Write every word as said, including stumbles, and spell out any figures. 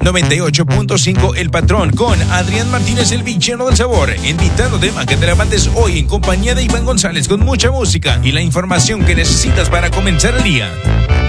noventa y ocho punto cinco El Patrón con Adrián Martínez, el villano del sabor, invitándote a que te levantes hoy en compañía de Iván González con mucha música y la información que necesitas para comenzar el día.